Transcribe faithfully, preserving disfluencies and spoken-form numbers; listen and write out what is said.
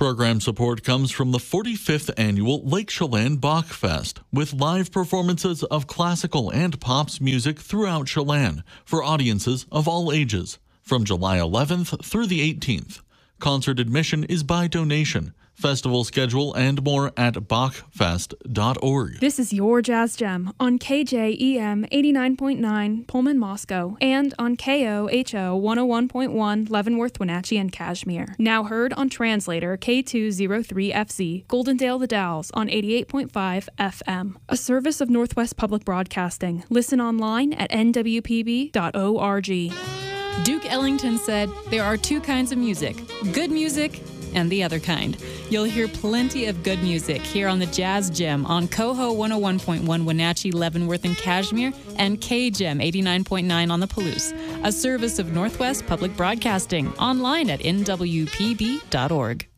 Program support comes from the forty-fifth Annual Lake Chelan Bach Fest, with live performances of classical and pops music throughout Chelan for audiences of all ages, from July eleventh through the eighteenth. Concert admission is by donation. Festival schedule and more at bach fest dot org. This is your Jazz Gem on K J E M eighty-nine point nine Pullman, Moscow, and on K O H O one oh one point one Leavenworth, Wenatchee, and Kashmir. Now heard on Translator K two oh three F Z, Goldendale The Dalles on eighty-eight point five F M. A service of Northwest Public Broadcasting. Listen online at N W P B dot org. Duke Ellington said, "There are two kinds of music, good music and the other kind." You'll hear plenty of good music here on the Jazz Gem on Coho one oh one point one Wenatchee, Leavenworth, and Kashmir, and K-Gem eighty-nine point nine on the Palouse, a service of Northwest Public Broadcasting, online at N W P B dot org.